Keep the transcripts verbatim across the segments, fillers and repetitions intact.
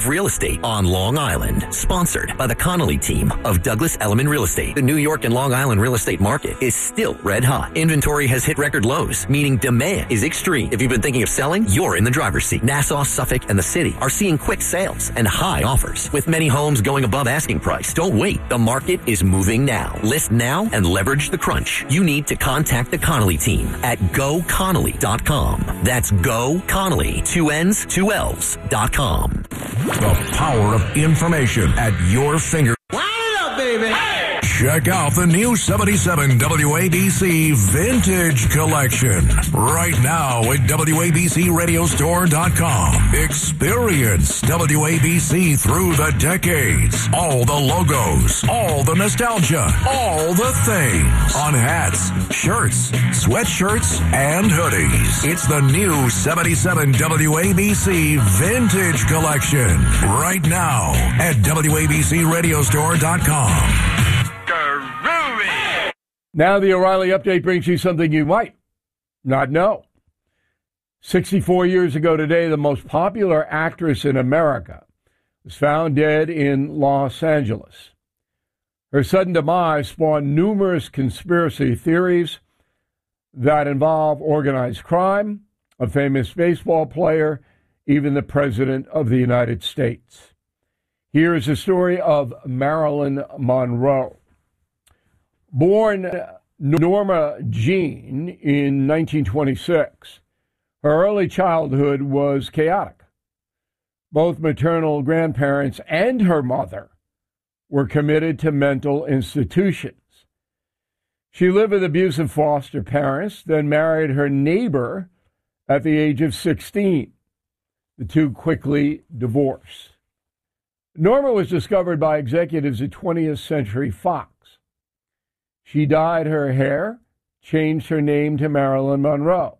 Real estate on Long Island, sponsored by the Connolly team of Douglas Elliman Real Estate. The New York and Long Island real estate market is still red hot. Inventory has hit record lows, meaning demand is extreme. If you've been thinking of selling, you're in the driver's seat. Nassau, Suffolk, and the city are seeing quick sales and high offers, with many homes going above asking price. Don't wait. The market is moving now. List now and leverage the crunch. You need to contact the Connolly team at go connolly dot com. That's Go Connolly, two N's, two L's dot com. The power of information at your finger. Line it up, baby. Hey! Check out the new seventy-seven W A B C Vintage Collection right now at W A B C radio store dot com. Experience W A B C through the decades. All the logos, all the nostalgia, all the things on hats, shirts, sweatshirts, and hoodies. It's the new seventy-seven W A B C Vintage Collection right now at W A B C radio store dot com. Now the O'Reilly Update brings you something you might not know. sixty-four years ago today, the most popular actress in America was found dead in Los Angeles. Her sudden demise spawned numerous conspiracy theories that involve organized crime, a famous baseball player, even the President of the United States. Here is the story of Marilyn Monroe. Born Norma Jean in nineteen twenty-six, her early childhood was chaotic. Both maternal grandparents and her mother were committed to mental institutions. She lived with abusive foster parents, then married her neighbor at the age of sixteen. The two quickly divorced. Norma was discovered by executives at twentieth Century Fox. She dyed her hair, changed her name to Marilyn Monroe.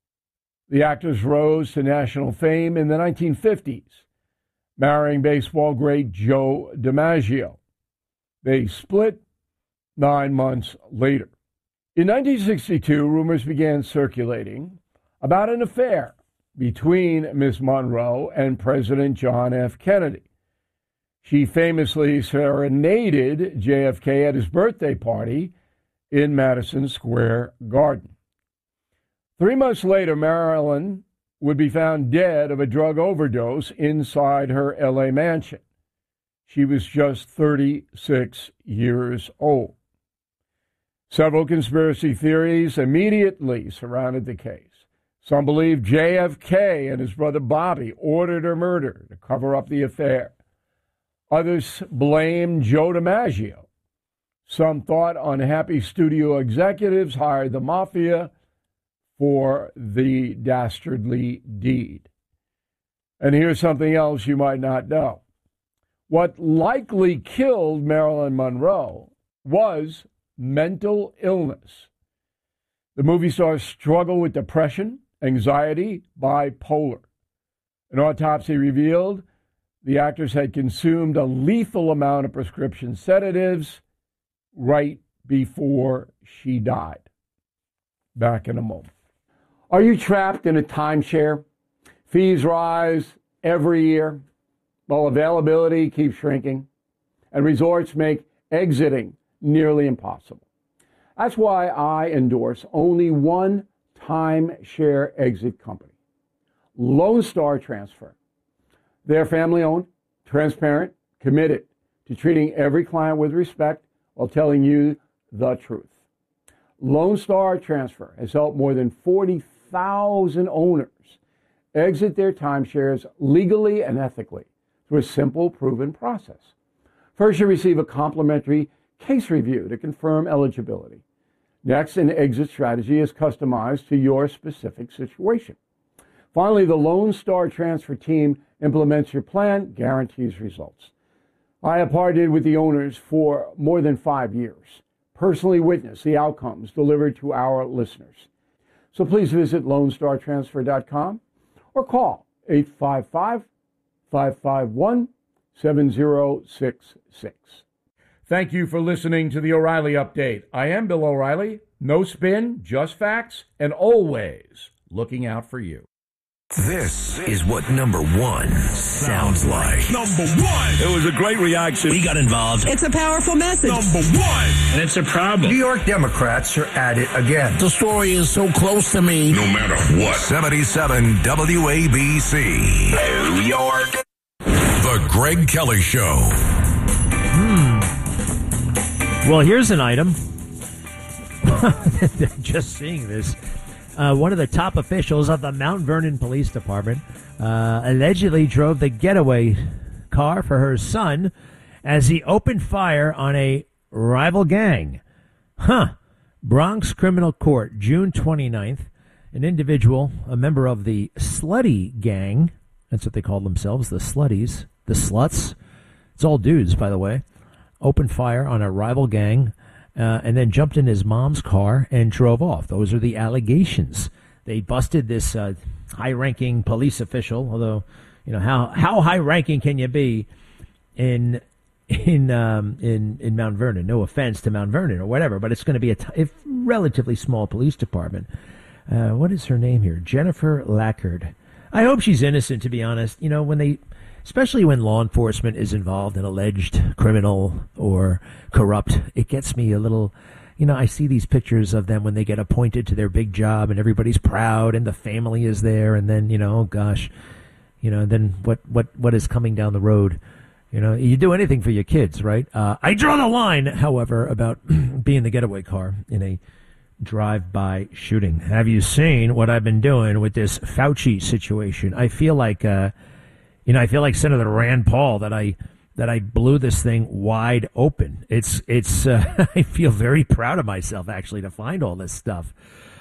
The actress rose to national fame in the nineteen fifties, marrying baseball great Joe DiMaggio. They split nine months later. In nineteen sixty-two, rumors began circulating about an affair between Miss Monroe and President John F. Kennedy. She famously serenaded J F K at his birthday party in Madison Square Garden. Three months later, Marilyn would be found dead of a drug overdose inside her L A mansion. She was just thirty-six years old. Several conspiracy theories immediately surrounded the case. Some believe J F K and his brother Bobby ordered her murder to cover up the affair. Others blamed Joe DiMaggio. Some thought unhappy studio executives hired the mafia for the dastardly deed. And here's something else you might not know. What likely killed Marilyn Monroe was mental illness. The movie star struggled with depression, anxiety, bipolar. An autopsy revealed the actress had consumed a lethal amount of prescription sedatives right before she died. Back in a moment. Are you trapped in a timeshare? Fees rise every year, while availability keeps shrinking, and resorts make exiting nearly impossible. That's why I endorse only one timeshare exit company, Lone Star Transfer. They're family-owned, transparent, committed to treating every client with respect while telling you the truth. Lone Star Transfer has helped more than forty thousand owners exit their timeshares legally and ethically through a simple, proven process. First, you receive a complimentary case review to confirm eligibility. Next, an exit strategy is customized to your specific situation. Finally, the Lone Star Transfer team implements your plan, guarantees results. I have partnered with the owners for more than five years, personally witnessed the outcomes delivered to our listeners. So please visit lone star transfer dot com or call eight five five, five five one, seven zero six six. Thank you for listening to the O'Reilly Update. I am Bill O'Reilly. No spin, just facts, and always looking out for you. This is what number one sounds like. Number one. It was a great reaction. We got involved. It's a powerful message. Number one. And it's a problem. New York Democrats are at it again. The story is so close to me. No matter what. seventy-seven W A B C. New York. The Greg Kelly Show. Hmm. Well, here's an item. Just seeing this. Uh, one of the top officials of the Mount Vernon Police Department uh, allegedly drove the getaway car for her son as he opened fire on a rival gang. Huh. Bronx Criminal Court, June twenty-ninth. An individual, a member of the Slutty Gang, that's what they call themselves, the Slutties, the Sluts. It's all dudes, by the way. Opened fire on a rival gang. Uh, and then jumped in his mom's car and drove off. Those are the allegations. They busted this uh, high-ranking police official. Although, you know, how how high-ranking can you be in in um, in in Mount Vernon? No offense to Mount Vernon or whatever, but it's going to be a, t- a relatively small police department. Uh, what is her name here? Jennifer Lackard. I hope she's innocent. To be honest, you know, when they. Especially when law enforcement is involved in alleged criminal or corrupt, it gets me a little, you know, I see these pictures of them when they get appointed to their big job and everybody's proud and the family is there. And then, you know, oh gosh, you know, then what, what, what is coming down the road? You know, you do anything for your kids, right? Uh, I draw the line, however, about being the getaway car in a drive-by shooting. Have you seen what I've been doing with this Fauci situation? I feel like, uh, You know, I feel like Senator Rand Paul that I that I blew this thing wide open. It's it's. Uh, I feel very proud of myself actually to find all this stuff.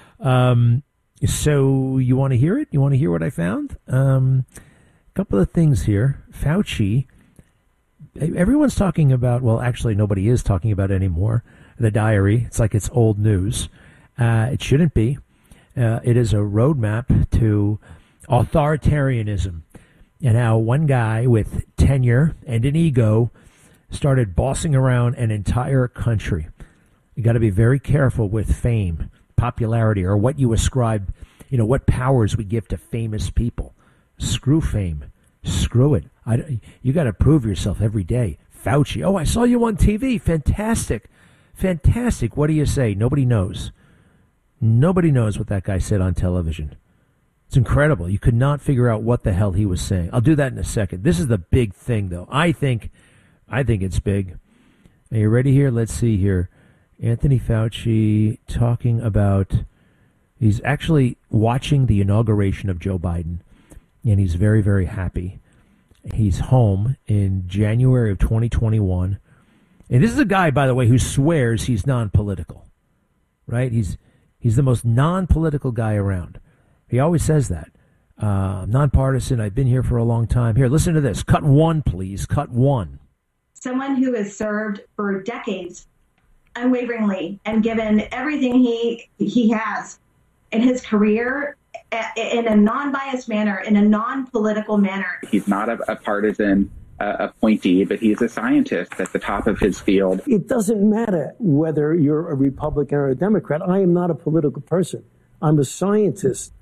Um, so you want to hear it? You want to hear what I found? Um, a couple of things here. Fauci. Everyone's talking about. Well, actually, nobody is talking about it anymore. The diary. It's like it's old news. Uh, it shouldn't be. Uh, it is a roadmap to authoritarianism. And how one guy with tenure and an ego started bossing around an entire country. You got to be very careful with fame, popularity, or what you ascribe, you know, what powers we give to famous people. Screw fame. Screw it. I, you got to prove yourself every day. Fauci. Oh, I saw you on T V. Fantastic. Fantastic. What do you say? Nobody knows. Nobody knows what that guy said on television. It's incredible. You could not figure out what the hell he was saying. I'll do that in a second. This is the big thing, though. I think, I think it's big. Are you ready here? Let's see here. Anthony Fauci talking about, he's actually watching the inauguration of Joe Biden, and he's very, very happy. He's home in January of twenty twenty-one. And this is a guy, by the way, who swears he's non-political, right? He's, he's the most non-political guy around. He always says that. Uh, nonpartisan, I've been here for a long time. Here, listen to this. Cut one, please. Cut one. Someone who has served for decades unwaveringly and given everything he he has in his career in a non-biased manner, in a non-political manner. He's not a, a partisan uh, appointee, but he's a scientist at the top of his field. It doesn't matter whether you're a Republican or a Democrat. I am not a political person. I'm a scientist.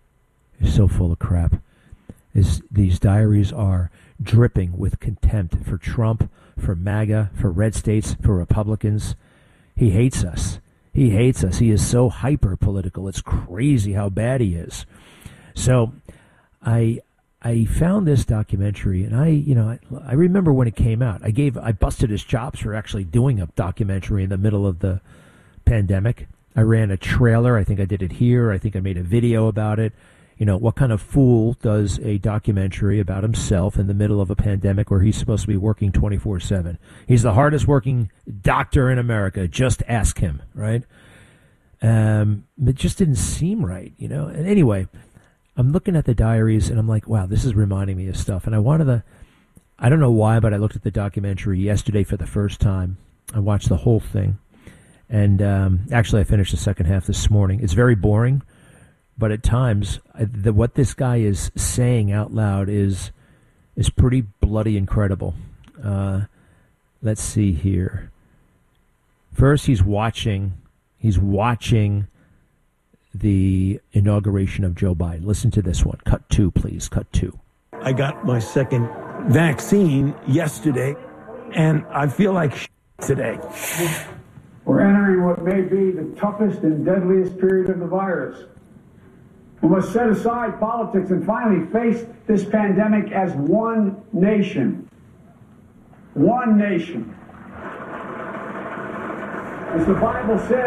Is so full of crap. Is these diaries are dripping with contempt for Trump, for MAGA, for red states, for Republicans. He hates us. He hates us. He is so hyper political. It's crazy how bad he is. So I I found this documentary, and I you know I, I remember when it came out. I gave I busted his chops for actually doing a documentary in the middle of the pandemic. I ran a trailer. I think I did it here. I think I made a video about it. You know, what kind of fool does a documentary about himself in the middle of a pandemic where he's supposed to be working twenty-four seven? He's the hardest working doctor in America. Just ask him, right? Um, it just didn't seem right, you know? And anyway, I'm looking at the diaries and I'm like, wow, this is reminding me of stuff. And I wanted to, I don't know why, but I looked at the documentary yesterday for the first time. I watched the whole thing. And um, actually, I finished the second half this morning. It's very boring. But at times, the, what this guy is saying out loud is is pretty bloody incredible. Uh, let's see here. First, he's watching. He's watching the inauguration of Joe Biden. Listen to this one. Cut two, please. Cut two. I got my second vaccine yesterday, and I feel like sh- today. We're entering what may be the toughest and deadliest period of the virus. We must set aside politics and finally face this pandemic as one nation. One nation. As the Bible says.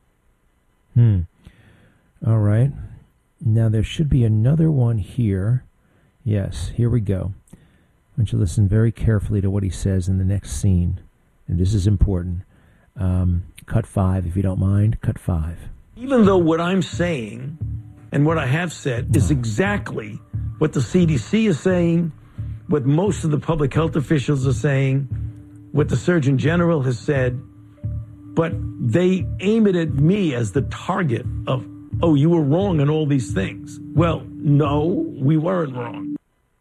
Hmm. All right. Now there should be another one here. Yes, here we go. I want you to listen very carefully to what he says in the next scene. And this is important. Um, cut five, if you don't mind. Cut five. Even though what I'm saying and what I have said is exactly what the C D C is saying, what most of the public health officials are saying, what the Surgeon General has said, but they aim it at me as the target of, oh, you were wrong on all these things. Well, no, we weren't wrong.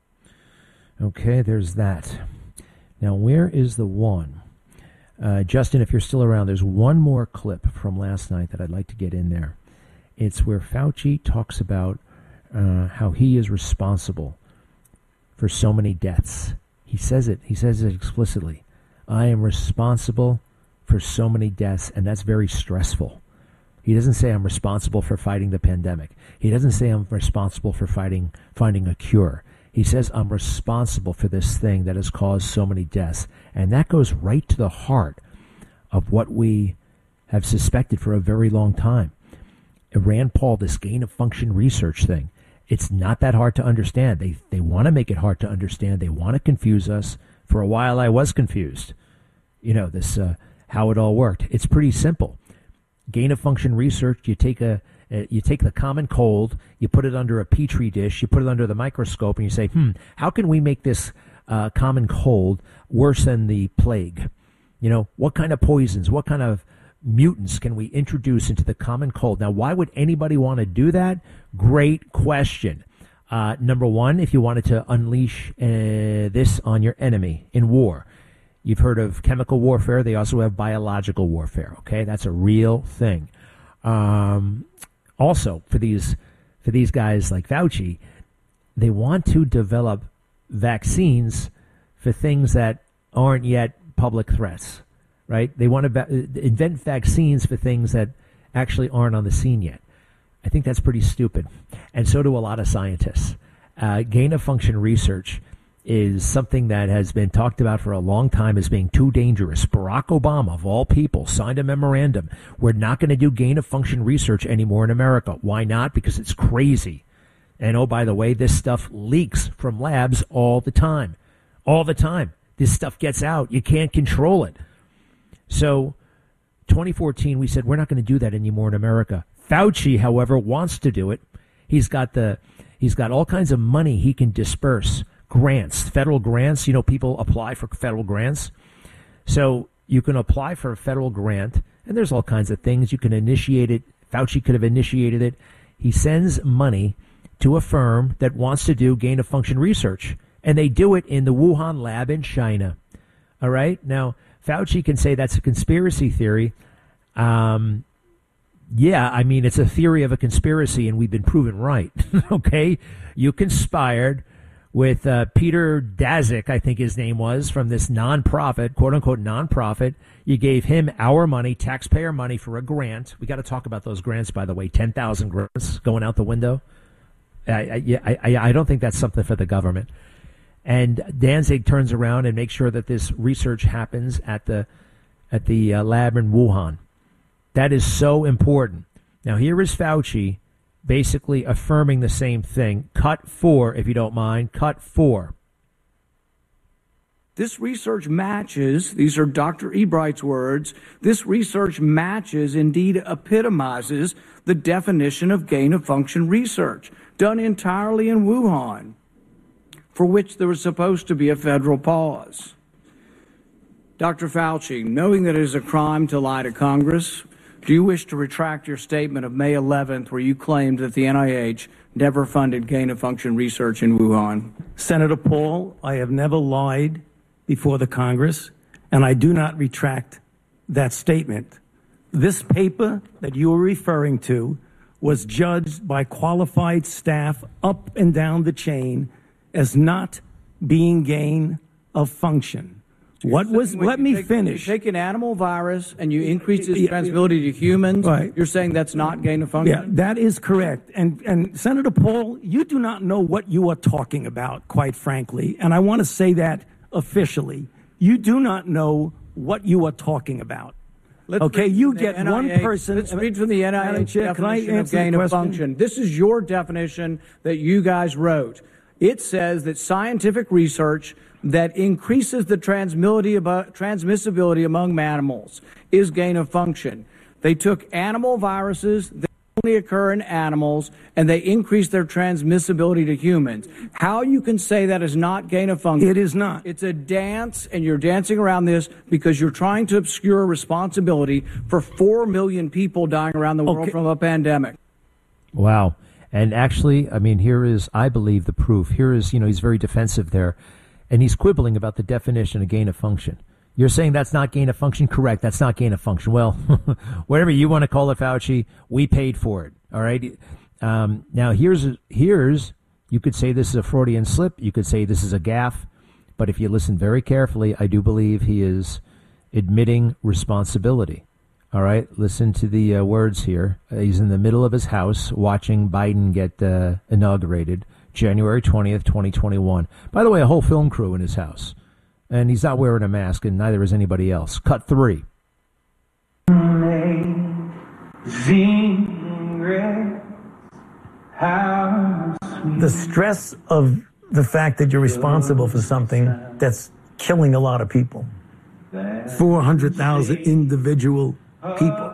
Okay, there's that. Now, where is the one? Uh, Justin, if you're still around, there's one more clip from last night that I'd like to get in there. It's where Fauci talks about uh, how he is responsible for so many deaths. He says it. He says it explicitly. I am responsible for so many deaths, and that's very stressful. He doesn't say I'm responsible for fighting the pandemic. He doesn't say I'm responsible for fighting finding a cure. He says I'm responsible for this thing that has caused so many deaths. And that goes right to the heart of what we have suspected for a very long time. Rand Paul, this gain of function research thing, it's not that hard to understand. They they want to make it hard to understand. They want to confuse us. For a while, I was confused. You know, this uh, how it all worked. It's pretty simple. Gain of function research, you take a uh, you take the common cold, you put it under a petri dish, you put it under the microscope, and you say, hmm, how can we make this uh, common cold worse than the plague? You know, what kind of poisons, what kind of mutants can we introduce into the common cold? Now, why would anybody want to do that? Great question. Uh, number one, if you wanted to unleash uh, this on your enemy in war. You've heard of chemical warfare. They also have biological warfare. Okay, that's a real thing. Um, also, for these for these guys like Fauci, they want to develop vaccines for things that aren't yet public threats. Right? They want to va- invent vaccines for things that actually aren't on the scene yet. I think that's pretty stupid, and so do a lot of scientists. Uh, gain of function research is something that has been talked about for a long time as being too dangerous. Barack Obama, of all people, signed a memorandum. We're not going to do gain of function research anymore in America. Why not? Because it's crazy. And oh, by the way, this stuff leaks from labs all the time. All the time. This stuff gets out. You can't control it. So twenty fourteen, we said we're not going to do that anymore in America. Fauci, however, wants to do it. He's got the he's got all kinds of money he can disperse. Grants, federal grants. You know, people apply for federal grants. So you can apply for a federal grant, and there's all kinds of things. You can initiate it. Fauci could have initiated it. He sends money to a firm that wants to do gain of function research, and they do it in the Wuhan lab in China. All right? Now, Fauci can say that's a conspiracy theory. Um, yeah, I mean, it's a theory of a conspiracy, and we've been proven right. Okay? You conspired with uh, Peter Daszak, I think his name was, from this nonprofit, quote-unquote nonprofit. You gave him our money, taxpayer money, for a grant. We got to talk about those grants, by the way. ten thousand grants going out the window. I, I, I, I don't think that's something for the government. And Danzig turns around and makes sure that this research happens at the at the uh, lab in Wuhan. That is so important. Now, here is Fauci basically affirming the same thing. Cut four, if you don't mind. Cut four. This research matches, these are Doctor Ebright's words, this research matches, indeed epitomizes, the definition of gain-of-function research done entirely in Wuhan, for which there was supposed to be a federal pause. Doctor Fauci, knowing that it is a crime to lie to Congress, do you wish to retract your statement of May eleventh where you claimed that the N I H never funded gain-of-function research in Wuhan? Senator Paul, I have never lied before the Congress, and I do not retract that statement. This paper that you are referring to was judged by qualified staff up and down the chain as not being gain of function. What was, When let you me take, finish. You take an animal virus and you increase its transmissibility to humans, Right. you're saying that's not gain of function? Yeah, that is correct. And, and Senator Paul, you do not know what you are talking about, quite frankly. And I want to say that officially. You do not know what you are talking about. Let's okay, read you from the get N I H one person. Let's read from the N I H Madam Chair, can I definition of answer the gain of question? function. This is your definition that you guys wrote. It says that scientific research that increases the transmissibility among animals is gain of function. They took animal viruses that only occur in animals and they increased their transmissibility to humans. How you can say that is not gain of function? It is not. It's a dance, and you're dancing around this because you're trying to obscure responsibility for four million people dying around the world Okay. from a pandemic. Wow. And actually, I mean, here is, I believe, the proof. Here is, you know, he's very defensive there, and he's quibbling about the definition of gain of function. You're saying that's not gain of function? Correct. That's not gain of function. Well, whatever you want to call it, Fauci, we paid for it. All right. Um, now, here's, here's, you could say this is a Freudian slip. You could say this is a gaffe. But if you listen very carefully, I do believe he is admitting responsibility. All right, listen to the uh, words here. Uh, he's in the middle of his house watching Biden get uh, inaugurated, January twentieth, twenty twenty-one. By the way, a whole film crew in his house. And he's not wearing a mask, and neither is anybody else. Cut three. The stress of the fact that you're responsible for something that's killing a lot of people. four hundred thousand individual people.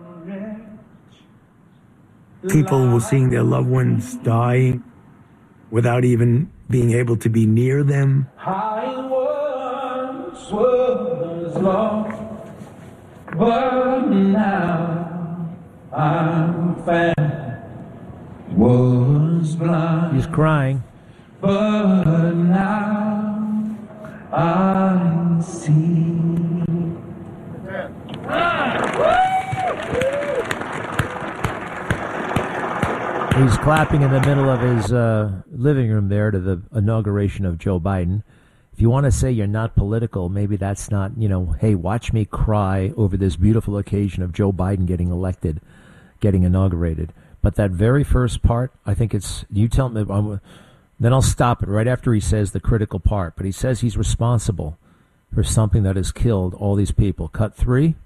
People were seeing their loved ones dying without even being able to be near them. I once was lost, but now I'm found. Was blind, He's crying. but now I see. He's clapping in the middle of his uh, living room there to the inauguration of Joe Biden. If you want to say you're not political, maybe that's not, you know, hey, watch me cry over this beautiful occasion of Joe Biden getting elected, getting inaugurated. But that very first part, I think it's, you tell me, um, then I'll stop it right after he says the critical part. But he says he's responsible for something that has killed all these people. Cut three.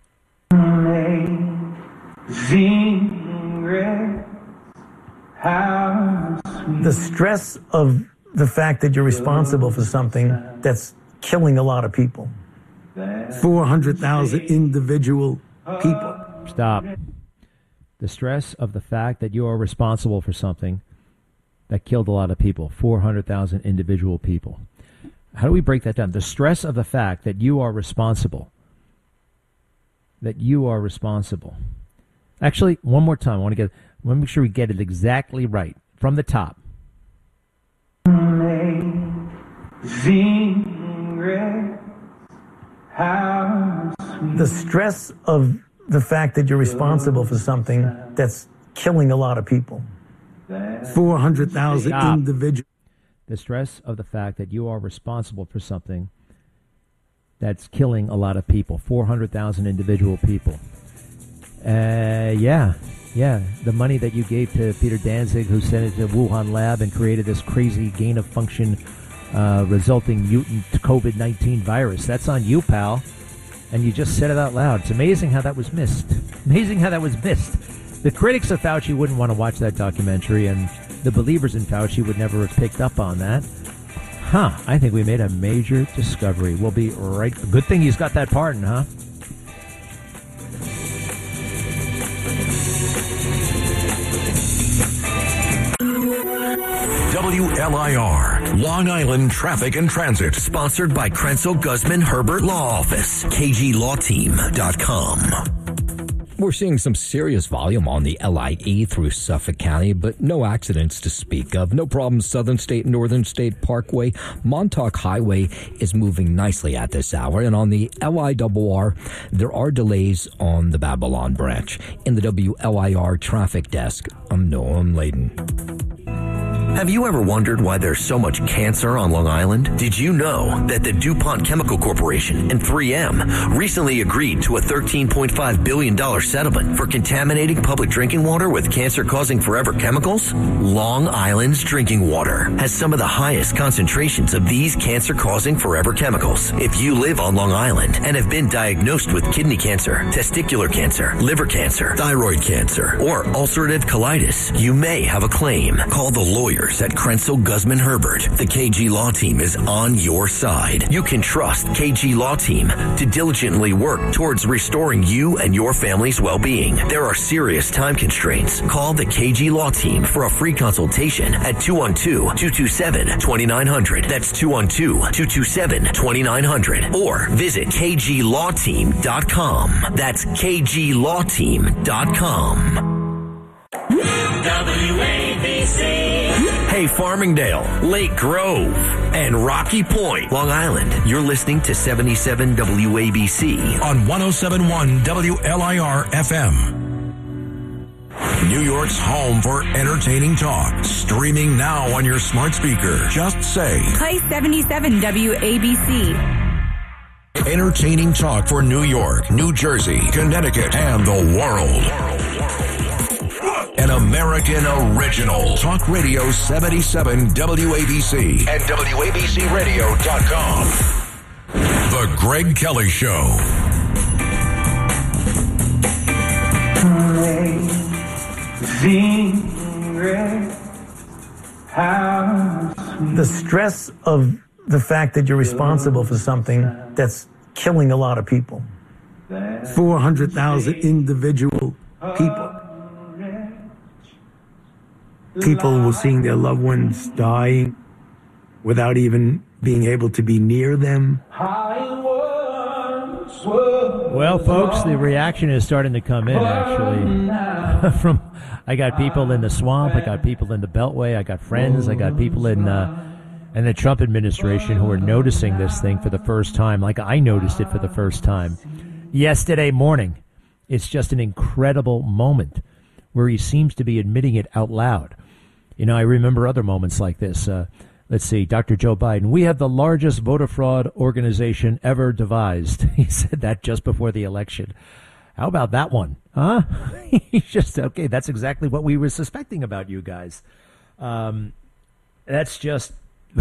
The stress of the fact that you're responsible for something that's killing a lot of people. four hundred thousand individual people. Stop. The stress of the fact that you are responsible for something that killed a lot of people, four hundred thousand individual people. How do we break that down? The stress of the fact that you are responsible. That you are responsible. Actually, one more time. I want to get, I want to make sure we get it exactly right from the top. The stress of the fact that you're responsible for something that's killing a lot of people. four hundred thousand individuals. The stress of the fact that you are responsible for something that's killing a lot of people, four hundred thousand individual people. Uh, yeah, yeah. The money that you gave to Peter Danzig, who sent it to Wuhan lab and created this crazy gain of function uh, resulting mutant COVID nineteen virus. That's on you, pal. And you just said it out loud. It's amazing how that was missed. Amazing how that was missed. The critics of Fauci wouldn't want to watch that documentary, and the believers in Fauci would never have picked up on that. Huh, I think we made a major discovery. We'll be right. Good thing he's got that pardon, huh? W L I R, Long Island Traffic and Transit. Sponsored by Krenzel Guzman Herbert Law Office, K G Law Team dot com. We're seeing some serious volume on the L I E through Suffolk County, but no accidents to speak of. No problems. Southern State, Northern State Parkway, Montauk Highway is moving nicely at this hour. And on the L I R R, there are delays on the Babylon branch. In the W L I R traffic desk, I'm Noam Layden. Have you ever wondered why there's so much cancer on Long Island? Did you know that the DuPont Chemical Corporation and three M recently agreed to a thirteen point five billion dollars settlement for contaminating public drinking water with cancer-causing forever chemicals? Long Island's drinking water has some of the highest concentrations of these cancer-causing forever chemicals. If you live on Long Island and have been diagnosed with kidney cancer, testicular cancer, liver cancer, thyroid cancer, or ulcerative colitis, you may have a claim. Call the lawyers at Krenzel Guzman Herbert. The K G Law Team is on your side. You can trust K G Law Team to diligently work towards restoring you and your family's well-being. There are serious time constraints. Call the K G Law Team for a free consultation at two one two, two two seven, two nine zero zero. That's two one two, two two seven, two nine zero zero. Or visit k g law team dot com. That's k g law team dot com. W A B C. Hey, Farmingdale, Lake Grove, and Rocky Point, Long Island. You're listening to seventy-seven W A B C on one oh seven point one W L I R F M. New York's home for entertaining talk. Streaming now on your smart speaker. Just say, play seventy-seven W A B C. Entertaining talk for New York, New Jersey, Connecticut, and the world. An American original. Talk Radio seventy-seven W A B C and W A B C radio dot com. The Greg Kelly Show. The stress of the fact that you're responsible for something that's killing a lot of people. four hundred thousand individual people. People were seeing their loved ones dying without even being able to be near them. Well, folks, the reaction is starting to come in, actually. From I got people in the swamp, I got people in the Beltway, I got friends, I got people in uh, in the Trump administration who are noticing this thing for the first time, like I noticed it for the first time yesterday morning. It's just an incredible moment where he seems to be admitting it out loud. You know, I remember other moments like this. Uh, let's see, Doctor Joe Biden, we have the largest voter fraud organization ever devised. He said that just before the election. How about that one? Huh? He's just, okay, that's exactly what we were suspecting about you guys. Um, that's just,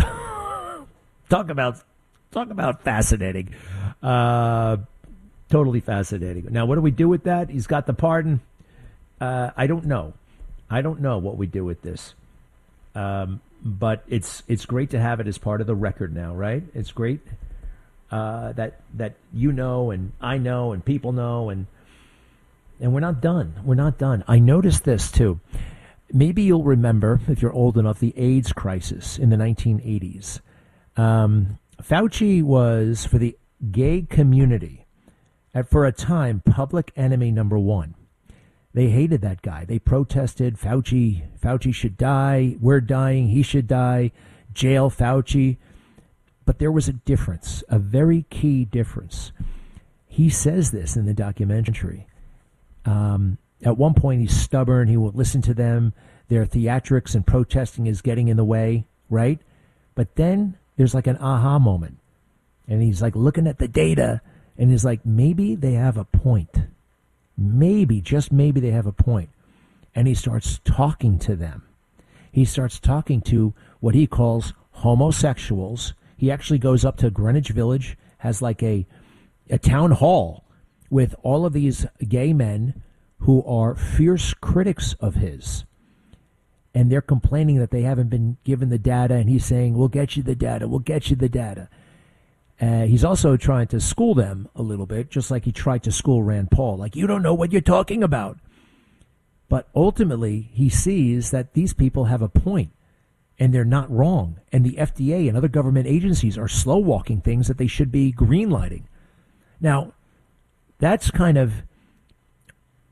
talk about, talk about fascinating. Uh, totally fascinating. Now, what do we do with that? He's got the pardon. Uh, I don't know. I don't know what we do with this. Um, but it's it's great to have it as part of the record now, right? It's great uh, that that you know and I know and people know, and and we're not done. We're not done. I noticed this too. Maybe you'll remember, if you're old enough, the AIDS crisis in the nineteen eighties. Um, Fauci was, for the gay community, at, for a time, public enemy number one. They hated that guy. They protested. Fauci, Fauci should die. We're dying. He should die. Jail Fauci. But there was a difference, a very key difference. He says this in the documentary. Um, at one point, he's stubborn. He won't listen to them. Their theatrics and protesting is getting in the way, right? But then there's like an aha moment. And he's like looking at the data, and he's like, maybe they have a point. Maybe, just maybe they have a point. And he starts talking to them. He starts talking to what he calls homosexuals. He actually goes up to Greenwich Village, has like a, a town hall with all of these gay men who are fierce critics of his. And they're complaining that they haven't been given the data. And he's saying, we'll get you the data. We'll get you the data. Uh, he's also trying to school them a little bit, just like he tried to school Rand Paul. Like, you don't know what you're talking about. But ultimately, he sees that these people have a point, and they're not wrong. And the F D A and other government agencies are slow-walking things that they should be green-lighting. Now, that's kind of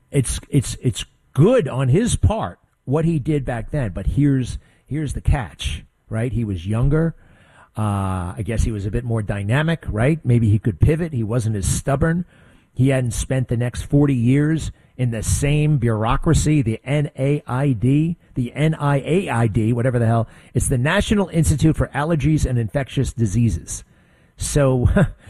it's it's it's good on his part what he did back then. But here's here's the catch, right? He was younger. Uh, I guess he was a bit more dynamic, right? Maybe he could pivot. He wasn't as stubborn. He hadn't spent the next forty years in the same bureaucracy, the N A I D, the N I A I D, whatever the hell. It's the National Institute for Allergies and Infectious Diseases. So